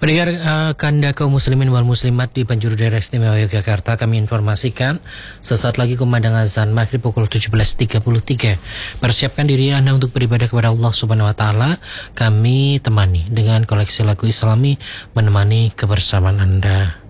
Pendengar Kanda kaum muslimin wal muslimat di penjuru daerah istimewa Yogyakarta, kami informasikan sesaat lagi kumandang azan maghrib pukul 17.33. Persiapkan diri Anda untuk beribadah kepada Allah Subhanahu wa taala. Kami temani dengan koleksi lagu Islami menemani kebersamaan Anda.